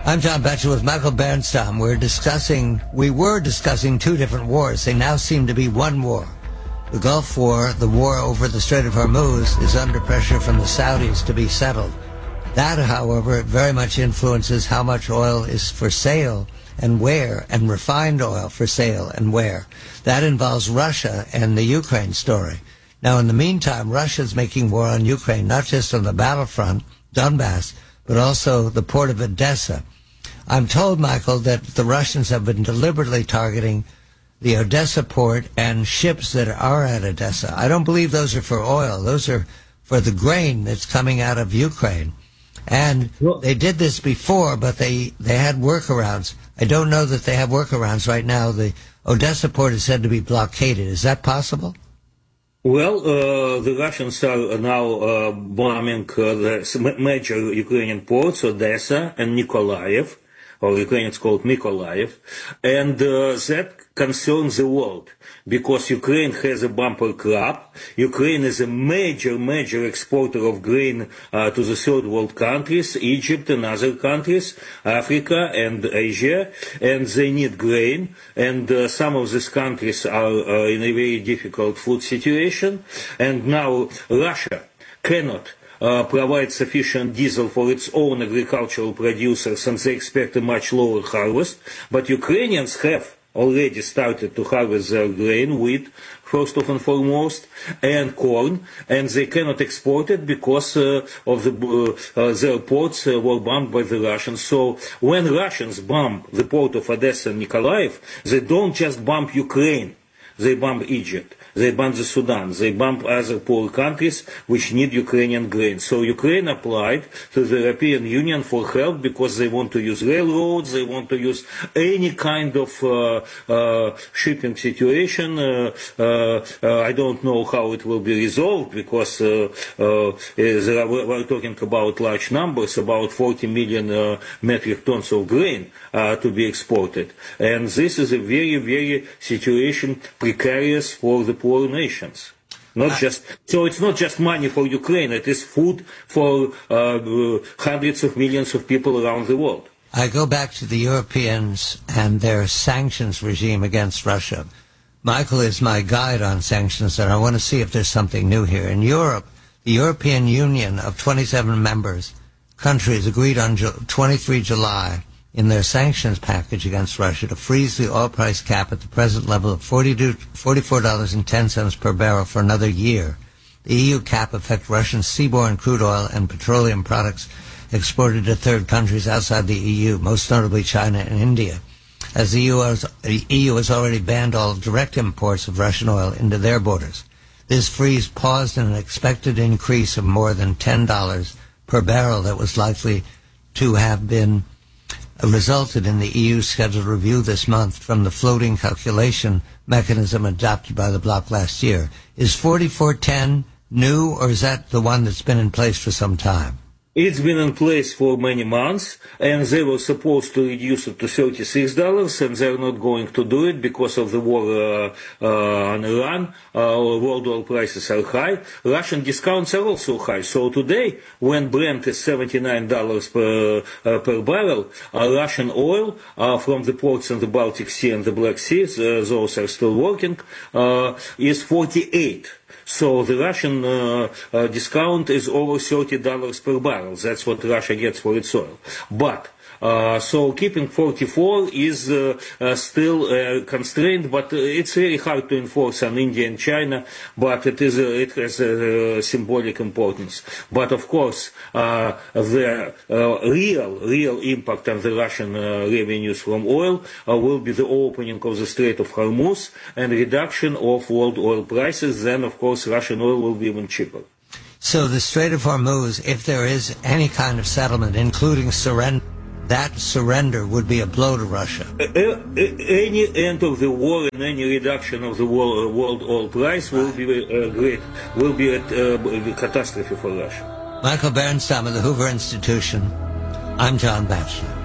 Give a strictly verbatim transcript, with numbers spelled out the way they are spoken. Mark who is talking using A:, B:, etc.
A: I'm John Batchelor with Michael Bernstam. We're discussing, we were discussing two different wars. They now seem to be one war. The Gulf War, the war over the Strait of Hormuz, is under pressure from the Saudis to be settled. That, however, very much influences how much oil is for sale and where, and refined oil for sale and where. That involves Russia and the Ukraine story. Now, in the meantime, Russia's making war on Ukraine, not just on the battlefront, Donbass, but also the port of Odessa. I'm told, Michael, that the Russians have been deliberately targeting the Odessa port and ships that are at Odessa. I don't believe those are for oil. Those are for the grain that's coming out of Ukraine. And they did this before, but they, they had workarounds. I don't know that they have workarounds right now. The Odessa port is said to be blockaded. Is that possible?
B: Well, uh, the Russians are now uh, bombing uh, the major Ukrainian ports, Odessa and Nikolaev, or Ukraine it's called Mykolaiv, and uh, that concerns the world, because Ukraine has a bumper crop. Ukraine is a major, major exporter of grain uh, to the third world countries, Egypt and other countries, Africa and Asia, and they need grain, and uh, some of these countries are uh, in a very difficult food situation, and now Russia cannot Uh, provide sufficient diesel for its own agricultural producers, and they expect a much lower harvest. But Ukrainians have already started to harvest their grain, wheat, first of and foremost, and corn, and they cannot export it because uh, of the, uh, uh, their ports uh, were bombed by the Russians. So when Russians bomb the port of Odessa and Nikolaev, they don't just bomb Ukraine, they bomb Egypt. They bomb the Sudan. They bomb other poor countries which need Ukrainian grain. So Ukraine applied to the European Union for help because they want to use railroads, they want to use any kind of uh, uh, shipping situation. Uh, uh, uh, I don't know how it will be resolved because uh, uh, there are, we're talking about large numbers, about forty million uh, metric tons of grain uh, to be exported. And this is a very, very situation precarious for the poor nations. Not just, so it's not just money for Ukraine, it is food for uh, hundreds of millions of people around the world.
A: I go back to the Europeans and their sanctions regime against Russia. Michael is my guide on sanctions, and I want to see if there's something new here. In Europe, the European Union of twenty-seven members, countries agreed on twenty-third of July in their sanctions package against Russia to freeze the oil price cap at the present level of forty-four dollars and ten cents per barrel for another year. The E U cap affects Russian seaborne crude oil and petroleum products exported to third countries outside the E U, most notably China and India, as the E U has, the E U has already banned all direct imports of Russian oil into their borders. This freeze paused an expected increase of more than ten dollars per barrel that was likely to have been resulted in the E U's scheduled review this month from the floating calculation mechanism adopted by the bloc last year. Is forty-four ten new, or is that the one that's been in place for some time?
B: It's been in place for many months, and they were supposed to reduce it to thirty-six dollars, and they're not going to do it because of the war uh, uh, on Iran. Uh, world oil prices are high. Russian discounts are also high. So today, when Brent is seventy-nine dollars per, uh, per barrel, uh, Russian oil uh, from the ports in the Baltic Sea and the Black Sea, uh, those are still working, uh, is forty-eight. So the Russian uh, uh, discount is over thirty dollars per barrel. That's what Russia gets for its oil. But Uh, so keeping forty-four is uh, uh, still uh, constrained, but uh, it's very hard to enforce on India and China, but it is uh, it has a uh, symbolic importance. But of course, uh, the uh, real real impact on the Russian uh, revenues from oil uh, will be the opening of the Strait of Hormuz and reduction of world oil prices. Then, of course, Russian oil will be even cheaper.
A: So the Strait of Hormuz, if there is any kind of settlement, including surrender, that surrender would be a blow to Russia.
B: Any end of the war and any reduction of the world, world oil price will be uh, great, will be a uh, catastrophe for Russia.
A: Michael Bernstam of the Hoover Institution. I'm John Batchelor.